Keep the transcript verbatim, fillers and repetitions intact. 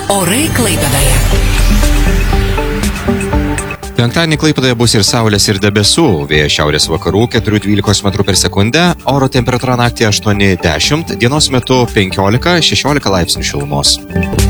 Orai Klaipėdoje. Penktadienį Klaipėdoje bus ir saulės, ir debesų. Vėjas šiaurės vakarų keturi dvylika metrų per sekundę, oro temperatūra naktį aštuoni dešimt, dienos metu penkiolika šešiolika laipsnių šilumos.